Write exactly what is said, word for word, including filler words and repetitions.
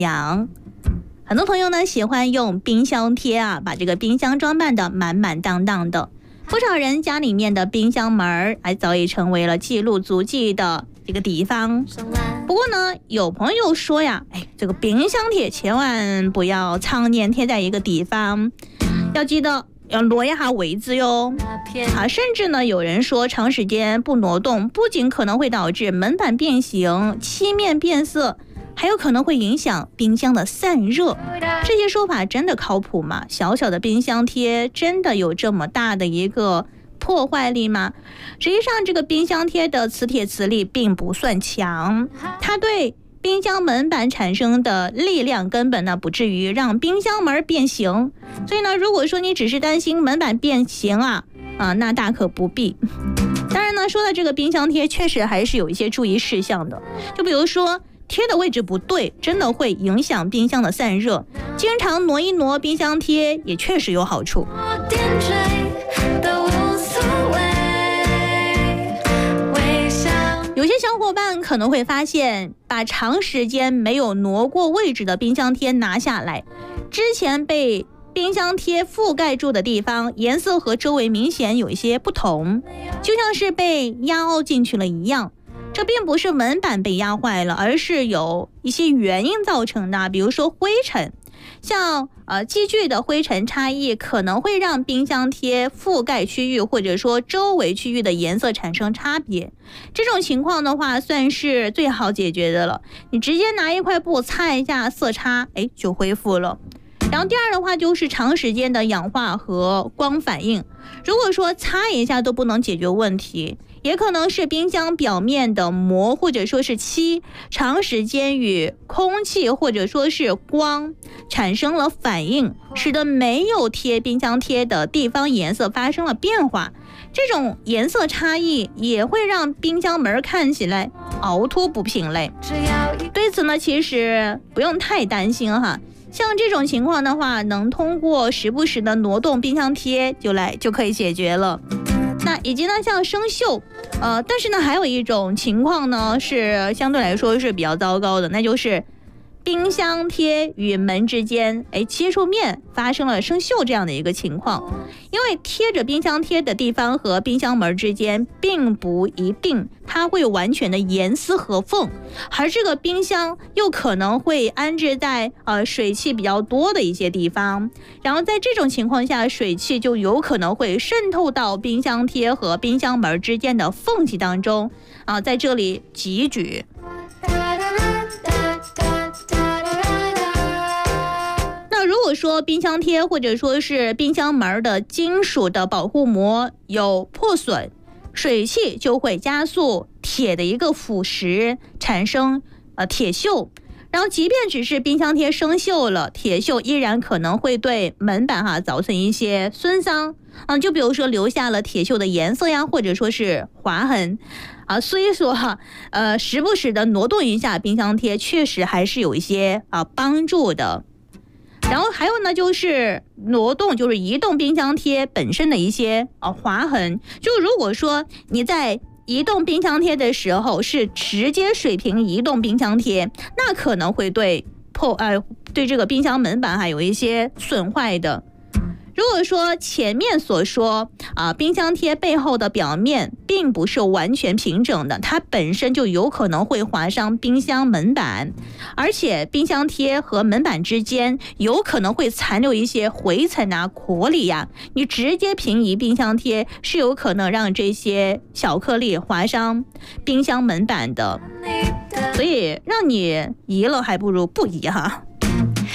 阳。很多朋友呢喜欢用冰箱贴啊，把这个冰箱装扮的满满当当的。不少人家里面的冰箱门还早已成为了记录足迹的这个地方。不过呢，有朋友说呀，哎，这个冰箱贴千万不要常年贴在一个地方，要记得要挪一下位置哟。啊，甚至呢，有人说长时间不挪动，不仅可能会导致门板变形、漆面变色，还有可能会影响冰箱的散热。这些说法真的靠谱吗？小小的冰箱贴真的有这么大的一个破坏力吗？实际上，这个冰箱贴的磁铁磁力并不算强，它对冰箱门板产生的力量根本呢不至于让冰箱门变形。所以呢，如果说你只是担心门板变形啊啊，那大可不必。当然呢，说到这个冰箱贴，确实还是有一些注意事项的，就比如说贴的位置不对，真的会影响冰箱的散热。经常挪一挪冰箱贴也确实有好处。有些小伙伴可能会发现，把长时间没有挪过位置的冰箱贴拿下来，之前被冰箱贴覆盖住的地方颜色和周围明显有一些不同，就像是被压凹进去了一样。这并不是门板被压坏了，而是有一些原因造成的，比如说灰尘。像呃机具的灰尘差异可能会让冰箱贴覆盖区域或者说周围区域的颜色产生差别。这种情况的话，算是最好解决的了。你直接拿一块布擦一下色差，哎，就恢复了。然后第二的话就是长时间的氧化和光反应。如果说擦一下都不能解决问题，也可能是冰箱表面的膜或者说是漆长时间与空气或者说是光产生了反应，使得没有贴冰箱贴的地方颜色发生了变化。这种颜色差异也会让冰箱门看起来凹凸不平嘞。对此呢，其实不用太担心哈。像这种情况的话，能通过时不时的挪动冰箱贴就来就可以解决了。那以及呢，像生锈，呃，但是呢，还有一种情况呢是相对来说是比较糟糕的，那就是冰箱贴与门之间，哎，接触面发生了生锈这样的一个情况。因为贴着冰箱贴的地方和冰箱门之间并不一定它会完全的严丝合缝，而这个冰箱又可能会安置在呃水汽比较多的一些地方，然后在这种情况下，水汽就有可能会渗透到冰箱贴和冰箱门之间的缝隙当中啊，在这里急举。如果说冰箱贴或者说是冰箱门的金属的保护膜有破损，水汽就会加速铁的一个腐蚀，产生呃铁锈。然后即便只是冰箱贴生锈了，铁锈依然可能会对门板哈造成一些损伤啊，就比如说留下了铁锈的颜色呀，或者说是划痕啊。所以说哈，呃，时不时的挪动一下冰箱贴，确实还是有一些啊帮助的。然后还有呢，就是挪动，就是移动冰箱贴本身的一些呃划痕。就如果说你在移动冰箱贴的时候是直接水平移动冰箱贴，那可能会对破呃对这个冰箱门板还有一些损坏的。如果说前面所说啊，冰箱贴背后的表面并不是完全平整的，它本身就有可能会划伤冰箱门板，而且冰箱贴和门板之间有可能会残留一些灰尘啊、颗粒呀、啊，你直接平移冰箱贴是有可能让这些小颗粒划伤冰箱门板的，所以让你移了还不如不移哈。